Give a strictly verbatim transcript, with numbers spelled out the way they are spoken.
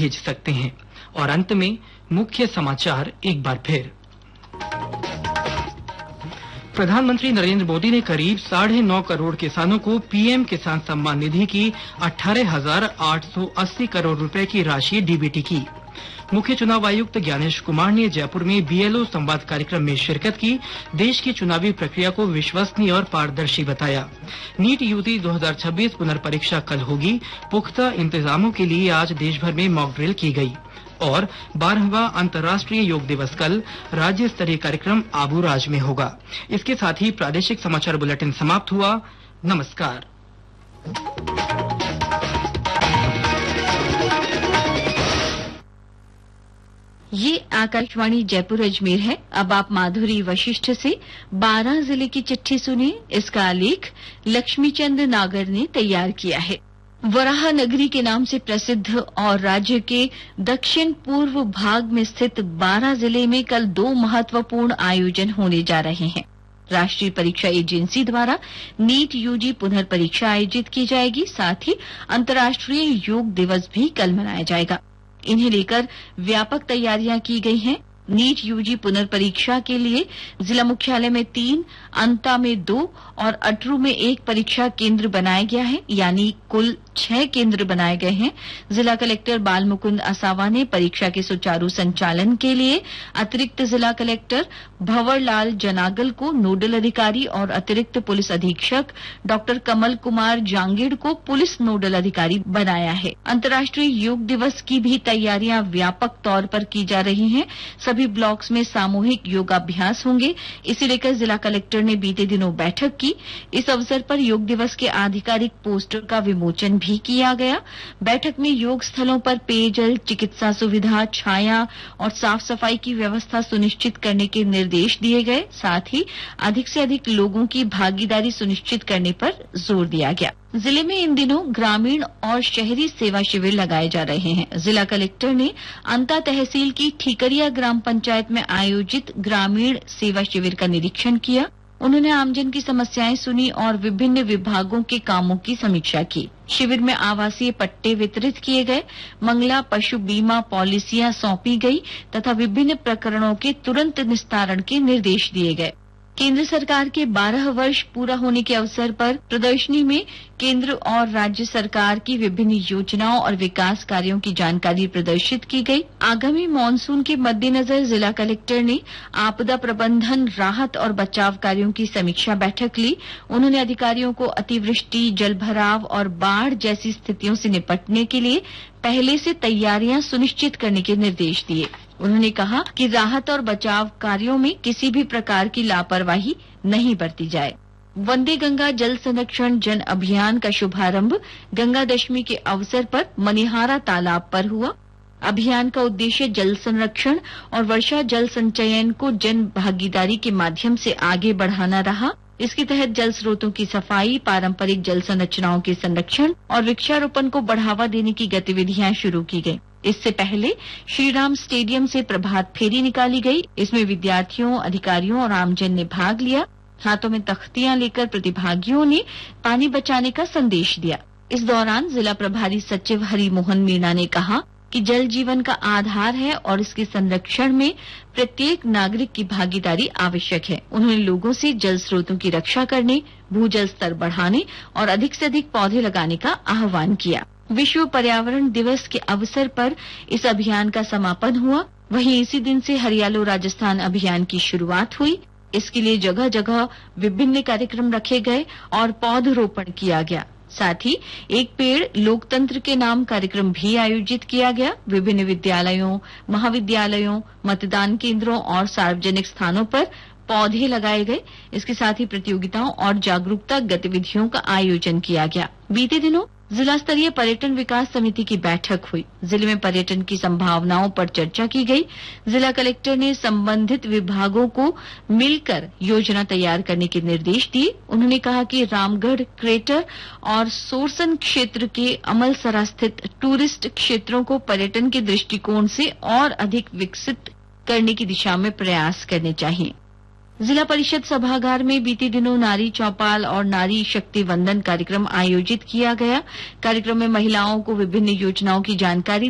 भेज सकते हैं। और अंत में मुख्य समाचार एक बार फिर। प्रधानमंत्री नरेंद्र मोदी ने करीब साढ़े नौ करोड़ किसानों को पीएम किसान सम्मान निधि की अठारह हजार आठ सौ अस्सी करोड़ रुपए की राशि डीबीटी की। मुख्य चुनाव आयुक्त ज्ञानेश कुमार ने जयपुर में बीएलओ संवाद कार्यक्रम में शिरकत की। देश की चुनावी प्रक्रिया को विश्वसनीय और पारदर्शी बताया। नीट यूजी दो हजार छब्बीस पुनर्परीक्षा कल होगी। पुख्ता इंतजामों के लिए आज देश भर में मॉक ड्रिल की गई। और बारहवां अंतर्राष्ट्रीय योग दिवस कल राज्य स्तरीय कार्यक्रम आबूराज में होगा। इसके साथ ही प्रादेशिक समाचार बुलेटिन समाप्त हुआ। नमस्कार। ये आकाशवाणी जयपुर अजमेर है। अब आप माधुरी वशिष्ठ से बारां जिले की चिट्ठी सुनिए। इसका आलेख लक्ष्मीचंद नागर ने तैयार किया है। वराह नगरी के नाम से प्रसिद्ध और राज्य के दक्षिण पूर्व भाग में स्थित बारां जिले में कल दो महत्वपूर्ण आयोजन होने जा रहे हैं। राष्ट्रीय परीक्षा एजेंसी द्वारा नीट यूजी पुनर्परीक्षा आयोजित की जाएगी। साथ ही अंतर्राष्ट्रीय योग दिवस भी कल मनाया जाएगा। इन्हें लेकर व्यापक तैयारियां की गई हैं। नीट यूजी पुनर्परीक्षा के लिए जिला मुख्यालय में तीन, अंता में दो और अटरू में एक परीक्षा केंद्र बनाया गया है, यानी कुल छह केंद्र बनाए गए हैं। जिला कलेक्टर बाल मुकुंद असावा ने परीक्षा के सुचारू संचालन के लिए अतिरिक्त जिला कलेक्टर भंवर लाल जनागल को नोडल अधिकारी और अतिरिक्त पुलिस अधीक्षक डॉक्टर कमल कुमार जांगीड़ को पुलिस नोडल अधिकारी बनाया है। अंतर्राष्ट्रीय योग दिवस की भी तैयारियां व्यापक तौर पर की जा रही हैं। सभी ब्लॉक्स में सामूहिक योगाभ्यास होंगे। इसे लेकर जिला कलेक्टर ने बीते दिनों बैठक की। इस अवसर पर योग दिवस के आधिकारिक पोस्टर का विमोचन भी किया गया। बैठक में योग स्थलों पर पेयजल, चिकित्सा सुविधा, छाया और साफ सफाई की व्यवस्था सुनिश्चित करने के निर्देश दिए गए। साथ ही अधिक से अधिक लोगों की भागीदारी सुनिश्चित करने पर जोर दिया गया। जिले में इन दिनों ग्रामीण और शहरी सेवा शिविर लगाए जा रहे हैं। जिला कलेक्टर ने अंता तहसील की ठीकरिया ग्राम पंचायत में आयोजित ग्रामीण सेवा शिविर का निरीक्षण किया। उन्होंने आमजन की समस्याएं सुनी और विभिन्न विभागों के कामों की समीक्षा की। शिविर में आवासीय पट्टे वितरित किए गए, मंगला पशु बीमा पॉलिसियां सौंपी गई तथा विभिन्न प्रकरणों के तुरंत निस्तारण के निर्देश दिए गए। केंद्र सरकार के बारह वर्ष पूरा होने के अवसर पर प्रदर्शनी में केंद्र और राज्य सरकार की विभिन्न योजनाओं और विकास कार्यों की जानकारी प्रदर्शित की गई। आगामी मानसून के मद्देनजर जिला कलेक्टर ने आपदा प्रबंधन, राहत और बचाव कार्यों की समीक्षा बैठक ली। उन्होंने अधिकारियों को अतिवृष्टि, जलभराव और बाढ़ जैसी स्थितियों से निपटने के लिए पहले से तैयारियां सुनिश्चित करने के निर्देश दिए। उन्होंने कहा कि राहत और बचाव कार्यों में किसी भी प्रकार की लापरवाही नहीं बरती जाए। वंदे गंगा जल संरक्षण जन अभियान का शुभारंभ गंगा दशमी के अवसर पर मनिहारा तालाब पर हुआ। अभियान का उद्देश्य जल संरक्षण और वर्षा जल संचयन को जन भागीदारी के माध्यम से आगे बढ़ाना रहा। इसके तहत जल स्रोतों की सफाई, पारंपरिक जल संरचनाओं के संरक्षण और वृक्षारोपण को बढ़ावा देने की गतिविधियां शुरू की गई। इससे पहले श्रीराम स्टेडियम से प्रभात फेरी निकाली गई। इसमें विद्यार्थियों, अधिकारियों और आमजन ने भाग लिया। हाथों में तख्तियां लेकर प्रतिभागियों ने पानी बचाने का संदेश दिया। इस दौरान जिला प्रभारी सचिव हरिमोहन मीणा ने कहा कि जल जीवन का आधार है और इसके संरक्षण में प्रत्येक नागरिक की भागीदारी आवश्यक है। उन्होंने लोगों से जल स्रोतों की रक्षा करने, भूजल स्तर बढ़ाने और अधिक से अधिक पौधे लगाने का आह्वान किया। विश्व पर्यावरण दिवस के अवसर पर इस अभियान का समापन हुआ। वहीं इसी दिन से हरियालो राजस्थान अभियान की शुरुआत हुई। इसके लिए जगह जगह विभिन्न कार्यक्रम रखे गए और पौधरोपण किया गया। साथ ही एक पेड़ लोकतंत्र के नाम कार्यक्रम भी आयोजित किया गया। विभिन्न विद्यालयों, महाविद्यालयों, मतदान केंद्रों और सार्वजनिक स्थानों पर पौधे लगाए गए। इसके साथ ही प्रतियोगिताओं और जागरूकता गतिविधियों का आयोजन किया गया। बीते दिनों जिला स्तरीय पर्यटन विकास समिति की बैठक हुई। जिले में पर्यटन की संभावनाओं पर चर्चा की गई। जिला कलेक्टर ने संबंधित विभागों को मिलकर योजना तैयार करने के निर्देश दिए। उन्होंने कहा कि रामगढ़ क्रेटर और सोरसन क्षेत्र के अमलसरा स्थित टूरिस्ट क्षेत्रों को पर्यटन के दृष्टिकोण से और अधिक विकसित करने की दिशा में प्रयास करने चाहिए। जिला परिषद सभागार में बीते दिनों नारी चौपाल और नारी शक्ति वंदन कार्यक्रम आयोजित किया गया। कार्यक्रम में महिलाओं को विभिन्न योजनाओं की जानकारी